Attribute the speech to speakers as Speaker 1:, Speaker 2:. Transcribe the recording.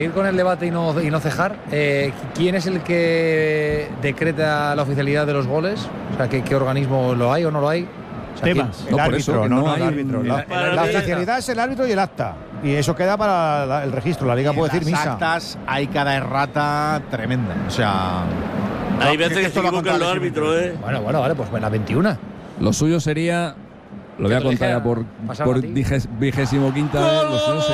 Speaker 1: Ir con el debate y no cejar, ¿quién es el que decreta la oficialidad de los goles? O sea, ¿qué organismo lo hay o no lo hay? O sea,
Speaker 2: Temas.
Speaker 3: No, por eso,
Speaker 2: El
Speaker 3: hay
Speaker 2: árbitro. La
Speaker 4: Para mí-
Speaker 2: oficialidad es el árbitro y el acta. Y eso queda para el registro. La liga puede decir
Speaker 5: En las
Speaker 2: misa.
Speaker 5: actas hay cada errata tremenda. O sea.
Speaker 4: Hay veces que se
Speaker 5: esto lo ha
Speaker 4: equivocan los
Speaker 5: contado
Speaker 4: árbitros, ¿eh?
Speaker 1: Bueno, vale, pues la 21.
Speaker 3: Lo suyo sería, lo voy a
Speaker 1: Que te
Speaker 3: contar ya
Speaker 1: dijera,
Speaker 3: por
Speaker 1: pasarlo a ti.
Speaker 3: 25ª vez, lo suyo